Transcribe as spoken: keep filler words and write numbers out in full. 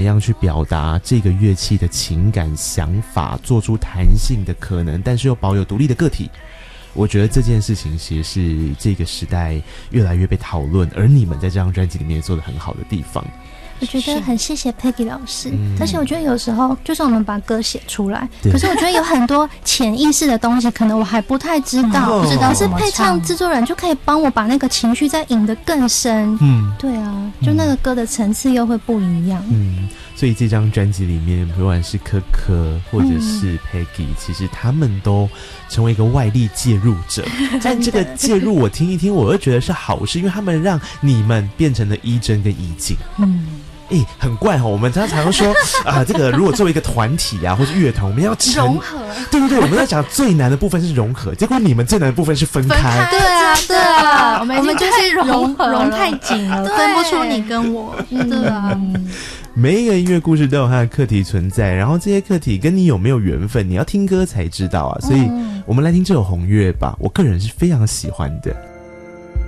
样去表达这个乐器的情感想法，做出弹性的可能，但是又保有独立的个体。我觉得这件事情其实是这个时代越来越被讨论，而你们在这张专辑里面也做得很好的地方。 我觉得很谢谢 Peggy 老师、嗯、而且我觉得有时候就算我们把歌写出来，可是我觉得有很多潜意识的东西可能我还不太知道，不知道是配唱制作人就可以帮我把那个情绪再引得更深。嗯，对啊，就那个歌的层次又会不一样。嗯， 所以这张专辑里面不管是柯柯或者是 Peggy、嗯、其实他们都成为一个外力介入者但这个介入我听一听我又觉得是好事，因为他们让你们变成了一真跟一静。嗯，欸，很怪哦，我们常常说啊、呃，这个如果作为一个团体啊，或是乐团，我们要融合， 对不对？我们在讲最难的部分是融合，结果你们最难的部分是分开。分开对啊，对啊， 我们我们就是融融太紧了，分不出你跟我。 对啊。 每一个音乐故事都有它的课题存在，然后这些课题跟你有没有缘分，你要听歌才知道啊。所以我们来听这首《红月》吧，我个人是非常喜欢的。